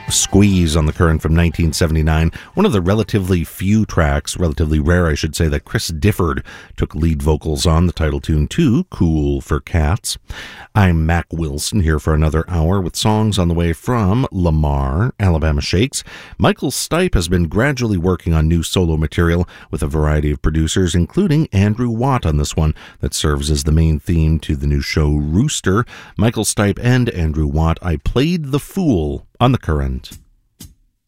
Squeeze on the Current from 1979. One of the relatively few tracks, relatively rare, I should say, that Chris Difford took lead vocals on, the title tune to Cool for Cats. I'm Mac Wilson here for another hour with songs on the way from Lamar, Alabama Shakes. Michael Stipe has been gradually working on new solo material with a variety of producers, including Andrew Watt on this one that serves as the main theme to the new show Rooster. Michael Stipe and Andrew Watt, I Played the Fool on the Current.